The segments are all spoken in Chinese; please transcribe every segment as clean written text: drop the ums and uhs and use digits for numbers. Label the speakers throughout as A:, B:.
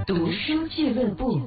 A: 读书俱乐部。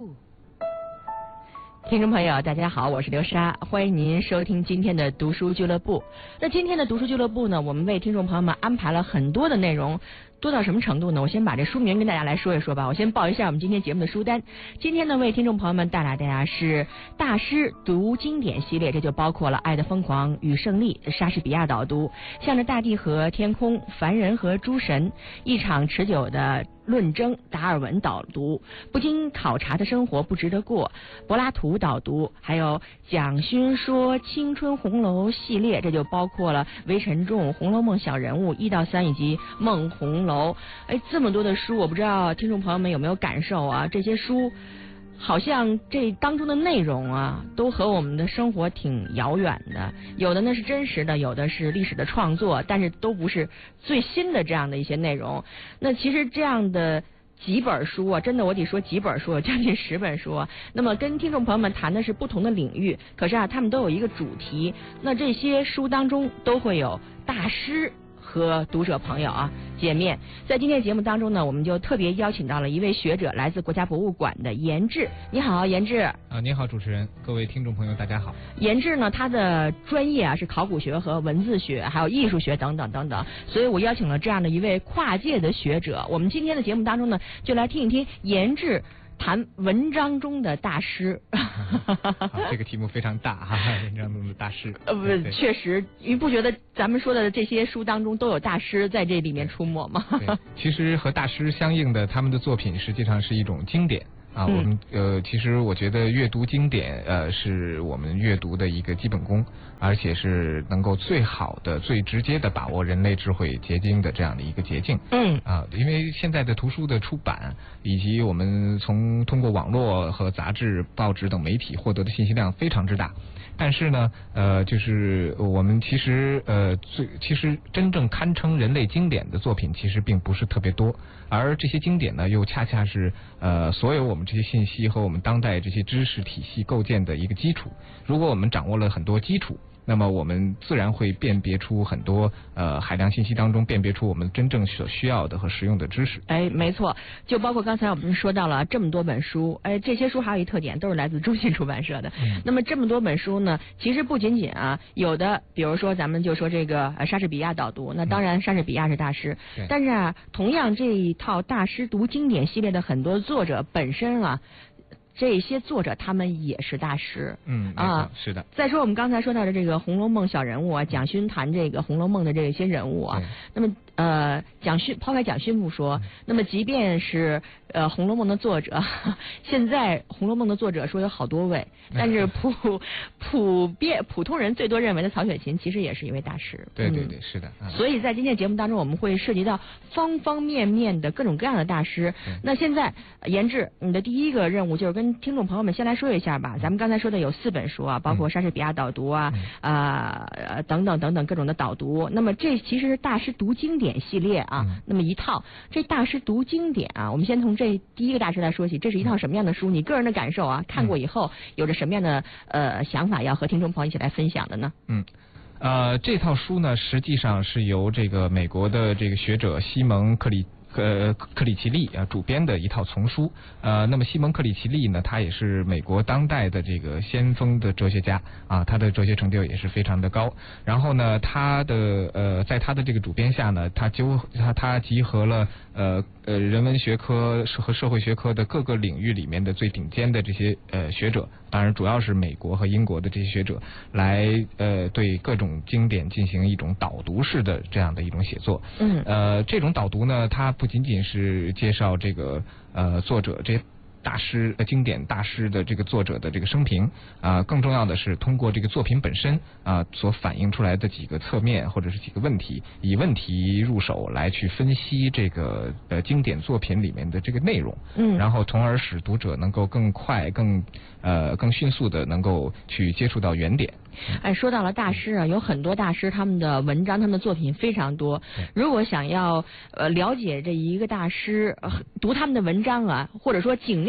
B: 听众朋友大家好，我是刘莎，欢迎您收听今天的读书俱乐部。那今天的读书俱乐部呢，我们为听众朋友们安排了很多的内容，多到什么程度呢？我先把这书名跟大家来说一说吧。我先报一下我们今天节目的书单。今天呢，为听众朋友们带来的是大师读经典系列，这就包括了《爱的疯狂与胜利》、莎士比亚导读、向着大地和天空、凡人和诸神、一场持久的论争、达尔文导读、不经考察的生活不值得过、柏拉图导读，还有蒋勋说青春红楼系列，这就包括了韦晨仲、红楼梦小人物1到3以及梦红楼。这么多的书，我不知道听众朋友们有没有感受啊？这些书好像这当中的内容啊，都和我们的生活挺遥远的，有的呢是真实的，有的是历史的创作，但是都不是最新的这样的一些内容。那其实这样的几本书啊，真的我得说几本书，将近10本书啊。那么跟听众朋友们谈的是不同的领域，可是啊，他们都有一个主题。那这些书当中都会有大师和读者朋友啊见面。在今天节目当中呢，我们就特别邀请到了一位学者，来自国家博物馆的严志。你好，严志。
C: 你好，主持人，各位听众朋友，大家好。
B: 严志呢，他的专业啊是考古学和文字学，还有艺术学等等等等，所以我邀请了这样的一位跨界的学者。我们今天的节目当中呢，就来听一听严志谈文章中的大师。
C: 这个题目非常大哈，文章中的大师。
B: 不，确实，你不觉得咱们说的这些书当中都有大师在这里面出没吗？
C: 对，其实和大师相应的，他们的作品实际上是一种经典。我们其实我觉得阅读经典是我们阅读的一个基本功，而且是能够最好的、最直接的把握人类智慧结晶的这样的一个捷径。因为现在的图书的出版以及我们通过网络和杂志、报纸等媒体获得的信息量非常之大。但是呢，就是我们其实真正堪称人类经典的作品其实并不是特别多，而这些经典呢，又恰恰是所有我们这些信息和我们当代这些知识体系构建的一个基础。如果我们掌握了很多基础，那么我们自然会辨别出很多海量信息当中辨别出我们真正所需要的和实用的知识。
B: 没错，就包括刚才我们说到了这么多本书，这些书还有一特点，都是来自中信出版社的。那么这么多本书呢，其实不仅仅啊，有的比如说咱们就说这个莎士比亚导读，那当然莎士比亚是大师，但是啊，同样这一套大师读经典系列的很多作者本身啊，这些作者他们也是大师。
C: 是的。
B: 再说我们刚才说到的这个《红楼梦》小人物啊，蒋勋谈这个《红楼梦》的这些人物啊，那么抛开蒋勋不说，那么即便是红楼梦》的作者，现在《红楼梦》的作者说有好多位，但是普通人最多认为的曹雪芹其实也是一位大师。
C: 对，是的。
B: 所以在今天节目当中，我们会涉及到方方面面的各种各样的大师。那现在严志，你的第一个任务就是跟听众朋友们先来说一下吧。咱们刚才说的有4本书啊，包括莎士比亚导读啊，等等等等各种的导读。那么这其实是大师读经典系列啊，那么一套这大师读经典啊，我们先从这第一个大师来说起，这是一套什么样的书？你个人的感受啊，看过以后有着什么样的想法要和听众朋友一起来分享的呢？
C: 这套书呢，实际上是由这个美国的这个学者西蒙克里奇利主编的一套丛书。那么西蒙克里奇利呢，他也是美国当代的这个先锋的哲学家啊，他的哲学成就也是非常的高。然后呢，在他的这个主编下呢，他集合了人文学科和社会学科的各个领域里面的最顶尖的这些学者，当然主要是美国和英国的这些学者，来对各种经典进行一种导读式的这样的一种写作。这种导读呢，它不仅仅是介绍这个作者这些大师经典大师的这个作者的这个生平更重要的是通过这个作品本身所反映出来的几个侧面或者是几个问题，以问题入手来去分析这个经典作品里面的这个内容，然后从而使读者能够更快更迅速的能够去接触到原点。
B: 说到了大师啊，有很多大师他们的文章他们的作品非常多，如果想要了解这一个大师读他们的文章啊，或者说尽量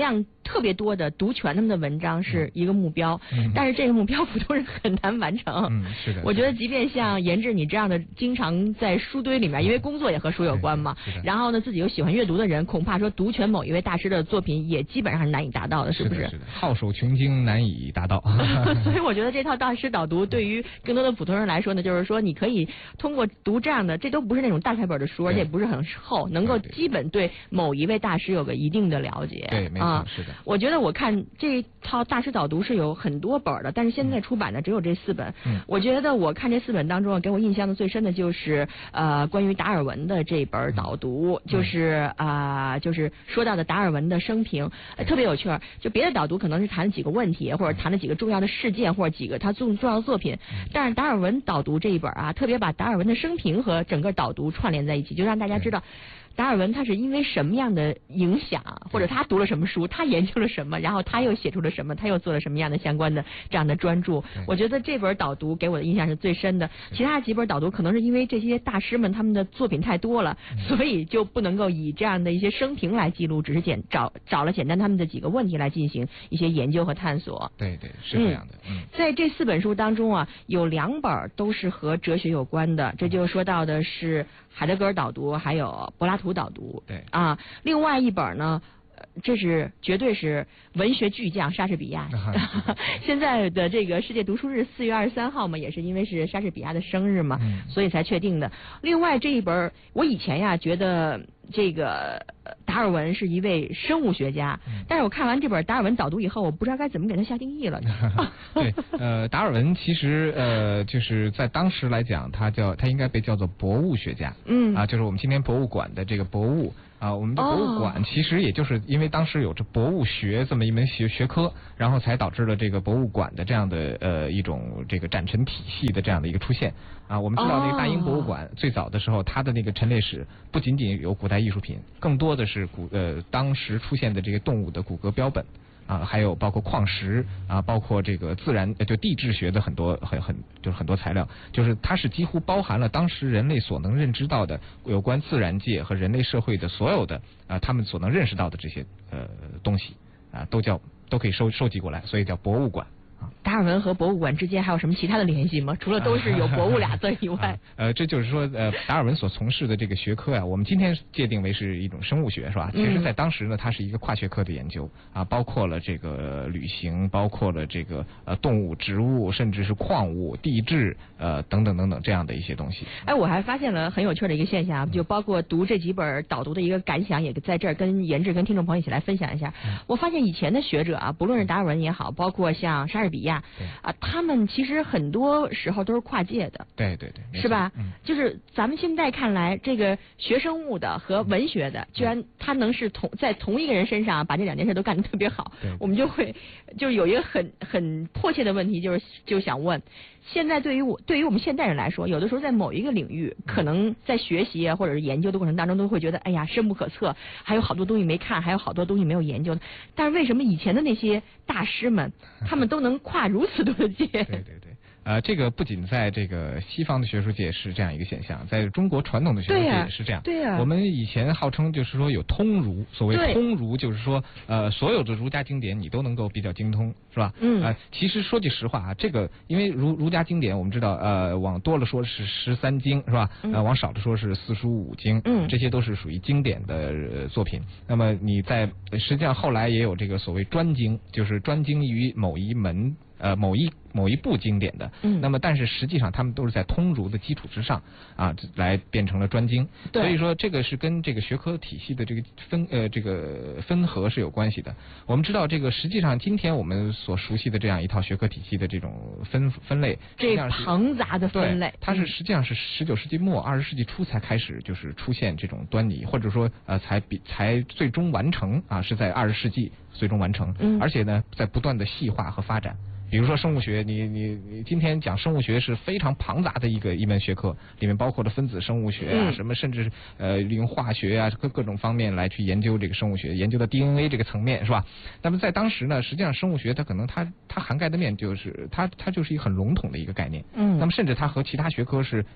B: 特别多的读全他们的文章是一个目标，但是这个目标普通人很难完成。
C: 是的。
B: 我觉得即便像严志你这样的经常在书堆里面，因为工作也和书有关嘛，然后呢自己又喜欢阅读的人，恐怕说读全某一位大师的作品也基本上是难以达到的，是不是？
C: 是的，好手穷经难以达到。
B: 所以我觉得这套大师导读对于更多的普通人来说呢，就是说你可以通过读这样的，这都不是那种大开本的书，而且不是很厚，能够基本对某一位大师有个一定的了解。
C: 对，没错，是的。
B: 我觉得我看这套大师导读是有很多本的，但是现在出版的只有这4本。我觉得我看这4本当中，给我印象的最深的就是关于达尔文的这本导读，就是说到的达尔文的生平，特别有趣。就别的导读可能是谈了几个问题，或者谈了几个重要的事件，或者几个他重要的作品，但是达尔文导读这一本特别把达尔文的生平和整个导读串联在一起，就让大家知道达尔文他是因为什么样的影响，或者他读了什么书，他研究了什么，然后他又写出了什么，他又做了什么样的相关的这样的专著。我觉得这本导读给我的印象是最深的。其他几本导读可能是因为这些大师们他们的作品太多了，所以就不能够以这样的一些生平来记录，只是找了简单他们的几个问题来进行一些研究和探索。
C: 对，是这样的。
B: 在这4本书当中有2本都是和哲学有关的，这就说到的是海德格尔导读还有柏拉图导读。
C: 对
B: 另外一本呢，这是绝对是文学巨匠莎士比亚。现在的这个世界读书日4月23号嘛，也是因为是莎士比亚的生日嘛，所以才确定的。另外这一本，我以前觉得这个达尔文是一位生物学家，但是我看完这本达尔文导读以后，我不知道该怎么给他下定义了。
C: 对，达尔文其实就是在当时来讲，他应该被叫做博物学家。就是我们今天博物馆的这个博物。我们的博物馆其实也就是因为当时有着博物学这么一门学科，然后才导致了这个博物馆的这样的一种这个展陈体系的这样的一个出现。我们知道那个大英博物馆最早的时候，它的那个陈列室不仅仅有古代艺术品，更多的是当时出现的这个动物的骨骼标本。还有包括矿石包括这个自然就地质学的很多材料，就是它是几乎包含了当时人类所能认知到的有关自然界和人类社会的所有的他们所能认识到的这些东西都可以收集过来，所以叫博物馆。
B: 达尔文和博物馆之间还有什么其他的联系吗？除了都是有博物俩字以外。
C: 这就是说达尔文所从事的这个学科我们今天界定为是一种生物学，是吧？其实在当时呢，它是一个跨学科的研究包括了这个旅行，包括了这个动物、植物，甚至是矿物、地质等等这样的一些东西。
B: 我还发现了很有趣的一个现象，就包括读这几本导读的一个感想，也在这儿跟严志跟听众朋友一起来分享一下。我发现以前的学者不论是达尔文也好，包括像莎士比亚他们其实很多时候都是跨界的。
C: 对，
B: 是吧？就是咱们现在看来，这个学生物的和文学的，居然他能是在同一个人身上把这2件事都干得特别好，我们就有一个很迫切的问题，就想问。现在对于我们现代人来说，有的时候在某一个领域，可能在学习或者是研究的过程当中，都会觉得哎呀深不可测，还有好多东西没看，还有好多东西没有研究。但是为什么以前的那些大师们，他们都能跨如此多的界？
C: 对。这个不仅在这个西方的学术界是这样一个现象，在中国传统的学术界也是这样。
B: 对呀。
C: 我们以前号称就是说有通儒，所谓通儒就是说所有的儒家经典你都能够比较精通，是吧？其实说句实话这个因为儒家经典我们知道往多了说是13经，是吧？往少了说是4书5经，这些都是属于经典的作品。那么你实际上后来也有这个所谓专经，就是专精于某一门某一部经典的，那么但是实际上他们都是在通儒的基础之上来变成了专经，所以说这个是跟这个学科体系的这个分合是有关系的。我们知道这个实际上今天我们所熟悉的这样一套学科体系的这种分类，
B: 这庞杂的分类，
C: 它是实际上是19世纪末20世纪初才开始就是出现这种端倪，或者说才最终完成是在20世纪最终完成，而且呢在不断的细化和发展。比如说生物学，你今天讲生物学是非常庞杂的一门学科，里面包括了分子生物学什么甚至利用化学各种方面来去研究这个生物学，研究到 DNA 这个层面，是吧？那么在当时呢，实际上生物学它可能它涵盖的面就是它就是一个很笼统的一个概念，那么甚至它和其他学科是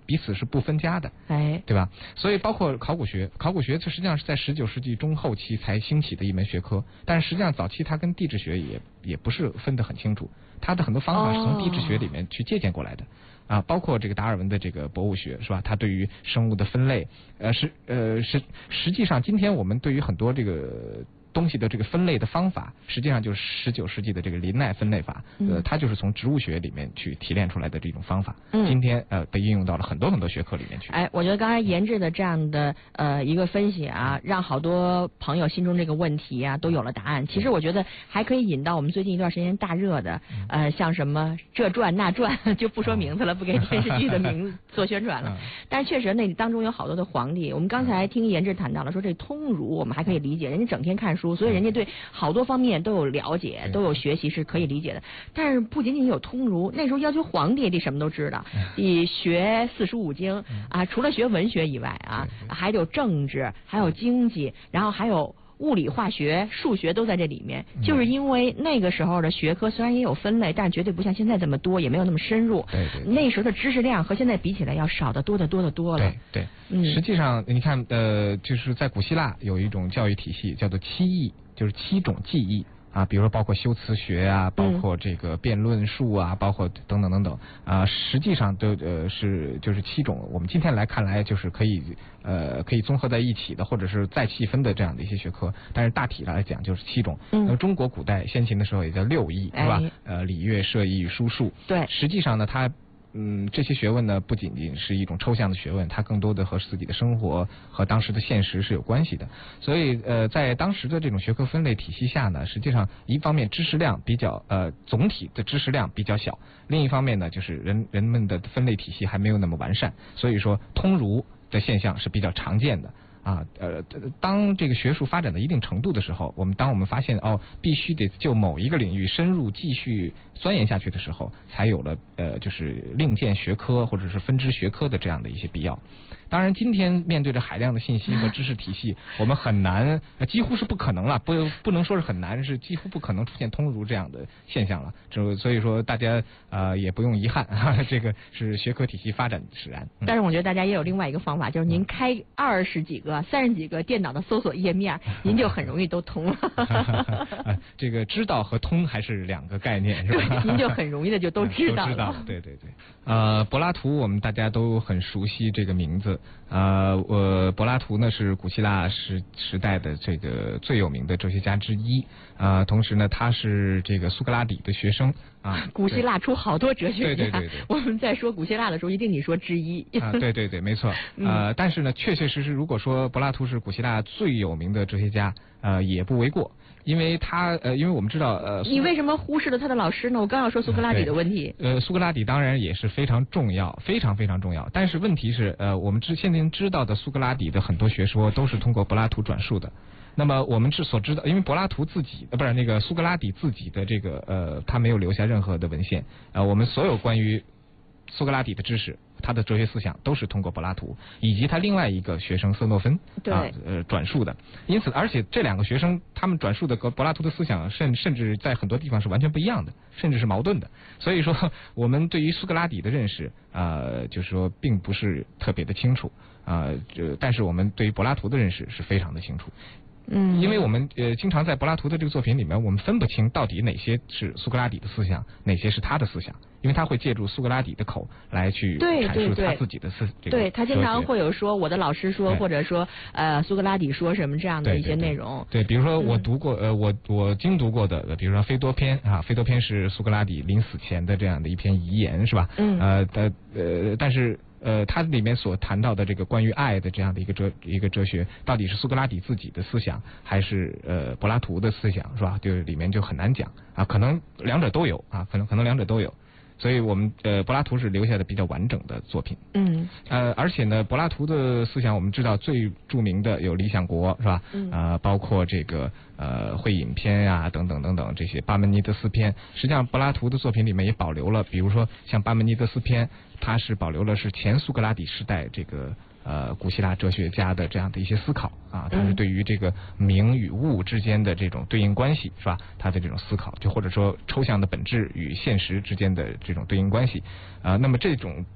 C: 彼此是不分家的，对吧？所以包括考古学，考古学它实际上是在19世纪中后期才兴起的一门学科，但是实际上早期它跟地质学也不是分得很清楚，它的很多方法是从地质学里面去借鉴过来的。包括这个达尔文的这个博物学是吧？它对于生物的分类，实际上今天我们对于很多这个东西的这个分类的方法，实际上就是19世纪的这个林奈分类法，它就是从植物学里面去提炼出来的这种方法，今天被应用到了很多很多学科里面去。
B: 我觉得刚才研制的这样的一个分析啊，让好多朋友心中这个问题啊都有了答案。其实我觉得还可以引到我们最近一段时间大热的像什么这传那传，就不说名字了，不给电视剧的名字做宣传了。但是确实那当中有好多的皇帝，我们刚才听研制谈到了说这通儒，我们还可以理解，人家整天看书。所以人家对好多方面都有了解，都有学习，是可以理解的。但是不仅仅有通儒，那时候要求皇帝得什么都知道，得学45经啊，除了学文学以外啊，还有政治，还有经济，然后还有物理、化学、数学都在这里面。就是因为那个时候的学科虽然也有分类，但绝对不像现在这么多，也没有那么深入。那时候的知识量和现在比起来要少得多得多得多了。
C: 对，实际上你看就是在古希腊有一种教育体系叫做7艺，就是7种技艺。比如说包括修辞学啊，包括这个辩论术啊，包括等等等等实际上都就是7种，我们今天来看来就是可以综合在一起的，或者是再细分的这样的一些学科，但是大体来讲就是7种。中国古代先秦的时候也叫6艺，是吧？礼乐射御书数。对，实际上呢，它这些学问呢，不仅仅是一种抽象的学问，它更多的和自己的生活和当时的现实是有关系的。所以在当时的这种学科分类体系下呢，实际上一方面知识量比较总体的知识量比较小，另一方面呢，就是人们的分类体系还没有那么完善，所以说通儒的现象是比较常见的。当这个学术发展到一定程度的时候，我们发现必须得就某一个领域深入继续钻研下去的时候，才有了就是另建学科或者是分支学科的这样的一些必要。当然，今天面对着海量的信息和知识体系，我们很难，几乎是不可能了，不能说是很难，是几乎不可能出现通儒这样的现象了。所以说大家也不用遗憾，这个是学科体系发展使然。
B: 但是我觉得大家也有另外一个方法，就是您开20几个、30几个电脑的搜索页面，您就很容易都通了。
C: 这个知道和通还是2个概念，是吧？
B: 您就很容易的就都知道了。
C: 对。柏拉图我们大家都很熟悉这个名字。柏拉图呢是古希腊时代的这个最有名的哲学家之一。同时呢，他是这个苏格拉底的学生。
B: 古希腊出好多哲学家。
C: 对。
B: 我们在说古希腊的时候，一定得说之一。
C: 对，没错。但是呢，确实，如果说柏拉图是古希腊最有名的哲学家，也不为过。因为我们知道
B: 你为什么忽视了他的老师呢？我刚要说苏格拉底的问题。
C: 苏格拉底当然也是非常重要，非常非常重要。但是问题是，我们现在知道的苏格拉底的很多学说都是通过柏拉图转述的。那么我们所知道，因为柏拉图自己不是那个苏格拉底自己的这个他没有留下任何的文献。我们所有关于苏格拉底的知识，他的哲学思想都是通过柏拉图以及他另外一个学生色诺芬转述的。因此，而且这2个学生他们转述的和柏拉图的思想甚至在很多地方是完全不一样的，甚至是矛盾的。所以说，我们对于苏格拉底的认识就是说并不是特别的清楚但是我们对于柏拉图的认识是非常的清楚。因为我们经常在柏拉图的这个作品里面，我们分不清到底哪些是苏格拉底的思想，哪些是他的思想，因为他会借助苏格拉底的口来去阐述他自己的
B: 对，他经常会有说我的老师说，或者说苏格拉底说什么这样的一些内容。
C: 对，比如说我读过我精读过的，比如说《斐多篇》《斐多篇》是苏格拉底临死前的这样的一篇遗言，是吧？但是它里面所谈到的这个关于爱的这样的一个哲学，到底是苏格拉底自己的思想，还是柏拉图的思想，是吧？就里面就很难讲可能2者都有可能2者都有。所以我们柏拉图是留下的比较完整的作品。而且呢，柏拉图的思想我们知道最著名的有《理想国》，是吧？包括这个会饮篇等等这些巴门尼德斯篇。实际上柏拉图的作品里面也保留了，比如说像巴门尼德斯篇，它是保留了是前苏格拉底时代这个古希腊哲学家的这样的一些思考它是对于这个名与物之间的这种对应关系，是吧？他的这种思考，就或者说抽象的本质与现实之间的这种对应关系那么这种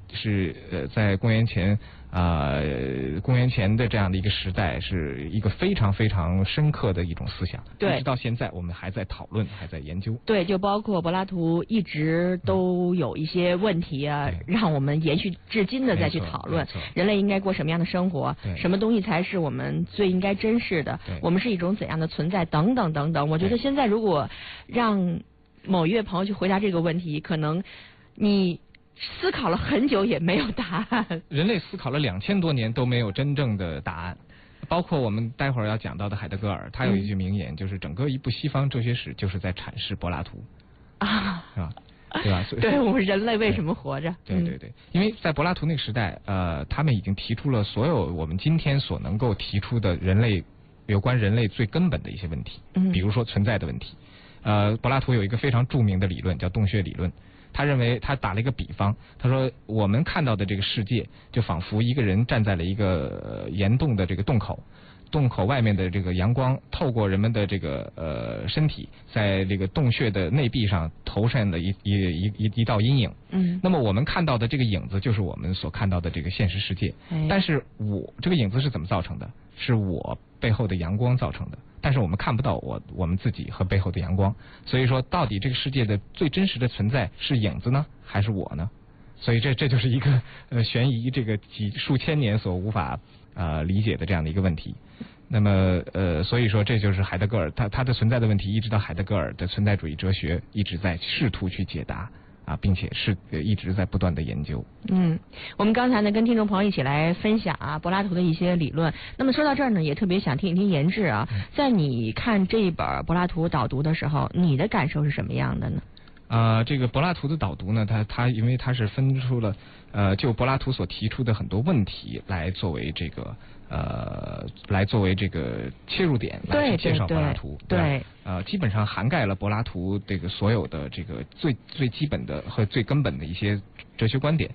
C: 在公元前的这样的一个时代，是一个非常非常深刻的一种思想。
B: 对，
C: 一直到现在我们还在讨论，还在研究。
B: 对，就包括柏拉图一直都有一些问题啊，让我们延续至今的再去讨论人类应该过什么样的生活，什么东西才是我们最应该珍视的，我们是一种怎样的存在，等等等等。我觉得现在如果让某一位朋友去回答这个问题，可能你思考了很久也没有答案。
C: 人类思考了2000多年都没有真正的答案，包括我们待会儿要讲到的海德格尔，他有一句名言，就是整个一部西方哲学史就是在阐释柏拉图啊，是吧？对吧？
B: 对，我们人类为什么活着？
C: 对，因为在柏拉图那个时代，他们已经提出了所有我们今天所能够提出的有关人类最根本的一些问题，比如说存在的问题。柏拉图有一个非常著名的理论叫洞穴理论。他认为，他打了一个比方，他说我们看到的这个世界就仿佛一个人站在了一个岩洞的这个洞口，洞口外面的这个阳光透过人们的这个身体，在这个洞穴的内壁上投射了一道阴影。那么我们看到的这个影子就是我们所看到的这个现实世界。但是这个影子是怎么造成的？是我背后的阳光造成的。但是我们看不到我们自己和背后的阳光，所以说到底这个世界的最真实的存在是影子呢，还是我呢？所以这就是一个悬疑这个数千年所无法理解的这样的一个问题。那么所以说这就是海德格尔他的存在的问题，一直到海德格尔的存在主义哲学一直在试图去解答。并且是一直在不断的研究。
B: 我们刚才呢跟听众朋友一起来分享柏拉图的一些理论。那么说到这儿呢，也特别想听一听言志啊，在你看这一本柏拉图导读的时候，你的感受是什么样的呢？
C: 这个柏拉图的导读呢，他因为他是分出了就柏拉图所提出的很多问题来作为这个切入点来去介绍柏拉图。对，基本上涵盖了柏拉图这个所有的这个最基本的和最根本的一些哲学观点。